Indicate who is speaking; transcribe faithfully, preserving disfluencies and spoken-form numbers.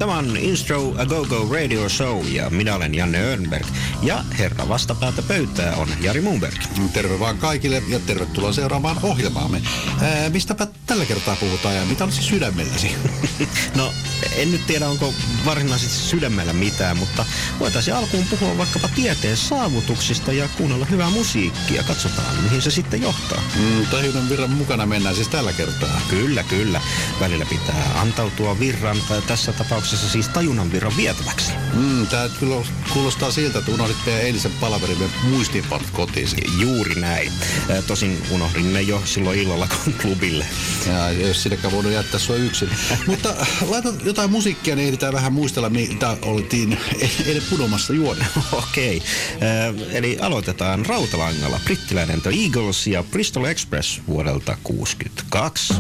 Speaker 1: Tämä on Instro A Go Go Radio Show ja minä olen Janne Örnberg. Ja herra vastapäätä pöytää on Jari Moonberg.
Speaker 2: Terve vaan kaikille ja tervetuloa seuraamaan ohjelmaamme. Ää, mistäpä tällä kertaa puhutaan ja mitä olisi sydämelläsi?
Speaker 1: No, en nyt tiedä onko varsinaisesti sydämellä mitään, mutta voitaisiin alkuun puhua vaikkapa tieteen saavutuksista ja kuunnella hyvää musiikkia. Katsotaan, mihin se sitten johtaa.
Speaker 2: Mm, tajunnan virran mukana mennään siis tällä kertaa.
Speaker 1: Kyllä, kyllä. Välillä pitää antautua virran, tai tässä tapauksessa siis tajunnan virran vietäväksi.
Speaker 2: Mm, tää kyllä kuulostaa siltä, että unohdit meidän eilisen palaverimme muistiinpanot kotiisi.
Speaker 1: Juuri näin. Tosin unohdin ne jo silloin illalla klubille.
Speaker 2: Ja ei ole sinnekään voinut jättää sua yksin. Mutta laita jotain musiikkia, niin ehditään vähän muistella, mitä oltiin eilen pudomassa juoneen.
Speaker 1: Okei. Okay. Eli aloitetaan rautalangalla. Brittiläinen The Eagles ja Bristol Express vuodelta kuusikymmentäkaksi.